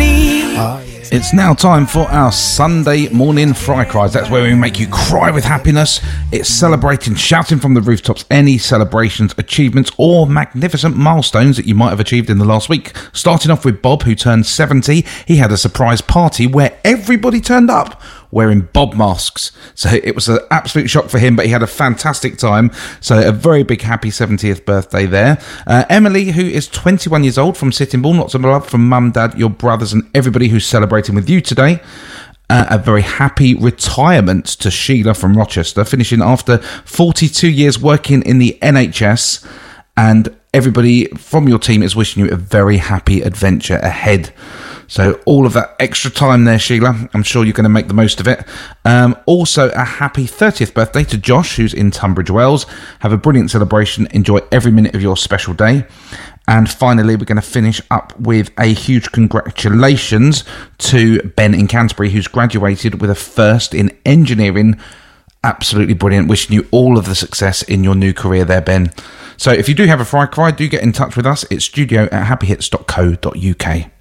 It's now time for our Sunday morning Fry Cries. That's where we make you cry with happiness. It's celebrating, shouting from the rooftops any celebrations, achievements or magnificent milestones that you might have achieved in the last week. Starting off with Bob, who turned 70. He had a surprise party where everybody turned up wearing Bob masks. So it was an absolute shock for him, but he had a fantastic time. So a very big happy 70th birthday there. Emily, who is 21 years old, from Sittingbourne. Lots of love from mum, dad, your brothers and everybody who's celebrating with you today. A very happy retirement to Sheila from Rochester, finishing after 42 years working in the NHS. And everybody from your team is wishing you a very happy adventure ahead. So all of that extra time there, Sheila, I'm sure you're going to make the most of it. Also, a happy 30th birthday to Josh, who's in Tunbridge Wells. Have a brilliant celebration. Enjoy every minute of your special day. And finally, we're going to finish up with a huge congratulations to Ben in Canterbury, who's graduated with a first in engineering. Absolutely brilliant. Wishing you all of the success in your new career there, Ben. So if you do have a Fry Cry, do get in touch with us. It's studio@happyhits.co.uk.